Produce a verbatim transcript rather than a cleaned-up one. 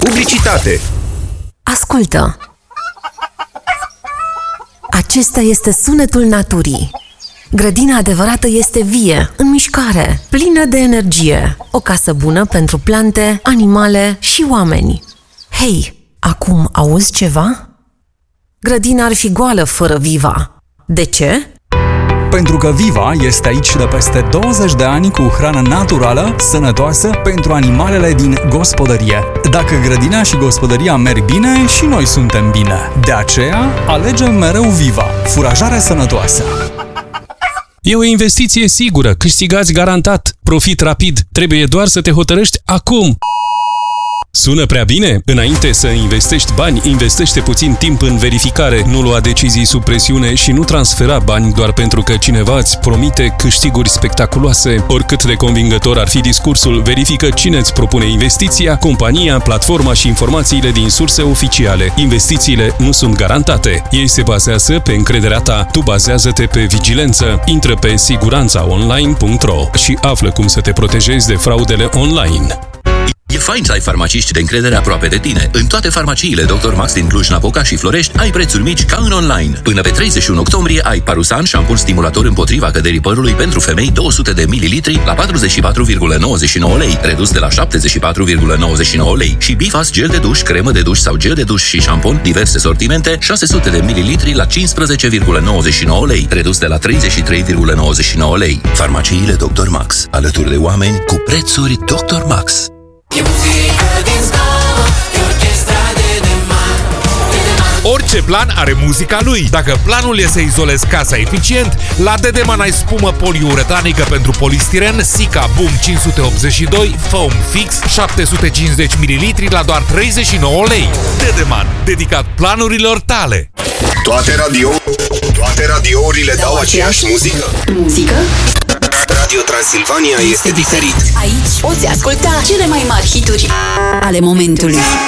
Publicitate. Ascultă! Acesta este sunetul naturii. Grădina adevărată este vie, în mișcare, plină de energie. O casă bună pentru plante, animale și oameni. Hei, acum auzi ceva? Grădina ar fi goală fără Viva. De ce? Pentru că Viva este aici de peste douăzeci de ani cu hrană naturală, sănătoasă pentru animalele din gospodărie. Dacă grădina și gospodăria merg bine, și noi suntem bine. De aceea, alegem mereu Viva, furajare sănătoasă. E o investiție sigură, câștigați garantat, profit rapid, trebuie doar să te hotărăști acum. Sună prea bine? Înainte să investești bani, investește puțin timp în verificare, nu lua decizii sub presiune și nu transfera bani doar pentru că cineva îți promite câștiguri spectaculoase. Oricât de convingător ar fi discursul, verifică cine îți propune investiția, compania, platforma și informațiile din surse oficiale. Investițiile nu sunt garantate. Ei se bazează pe încrederea ta. Tu bazează-te pe vigilență. Intră pe siguranța online punct ro și află cum să te protejezi de fraudele online. E fain să ai farmaciști de încredere aproape de tine. În toate farmaciile doctor Max din Cluj-Napoca și Florești ai prețuri mici ca în online. Până pe treizeci și unu octombrie ai Parusan, șampun stimulator împotriva căderii părului pentru femei două sute de mililitri la patruzeci și patru virgulă nouăzeci și nouă lei, redus de la șaptezeci și patru virgulă nouăzeci și nouă lei. Și Bifas gel de duș, cremă de duș sau gel de duș și șampun, diverse sortimente, șase sute de mililitri la cincisprezece virgulă nouăzeci și nouă lei, redus de la treizeci și trei virgulă nouăzeci și nouă lei. Farmaciile doctor Max, alături de oameni cu prețuri doctor Max. E muzică din zgomot, e orchestra de Dedeman. Orice plan are muzica lui. Dacă planul e să izolezi casa eficient, la Dedeman ai spumă poliuretanică pentru polistiren Sika Boom cinci sute optzeci și doi Foam Fix șapte sute cincizeci mililitri la doar treizeci și nouă lei. Dedeman, dedicat planurilor tale. Toate radio Toate radiourile dau aceeași muzică. Muzică? Radio Transilvania este diferit. Aici poți asculta cele mai mari hituri ale momentului.